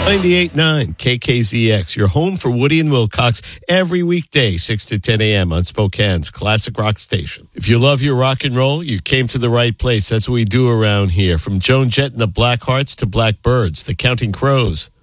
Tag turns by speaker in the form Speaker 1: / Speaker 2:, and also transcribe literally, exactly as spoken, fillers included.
Speaker 1: ninety-eight point nine K K Z X, your home for Woody and Wilcox every weekday, six to ten a.m. on Spokane's classic rock station. If you love your rock and roll, you came to the right place. That's what we do around here. From Joan Jett and the Blackhearts to Blackbirds, the Counting Crows,